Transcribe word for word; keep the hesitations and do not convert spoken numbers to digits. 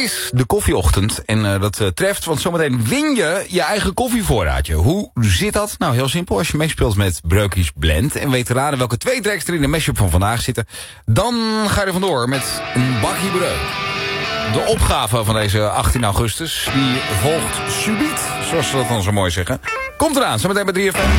is de koffieochtend en uh, dat uh, treft, want zometeen win je je eigen koffievoorraadje. Hoe zit dat? Nou, heel simpel. Als je meespeelt met Breukjes Blend en weet te raden welke twee tracks er in de mashup van vandaag zitten, dan ga je er vandoor met een bakje breuk. De opgave van deze achttien augustus, die volgt subiet, zoals ze dat dan zo mooi zeggen. Komt eraan, zometeen bij drie F M.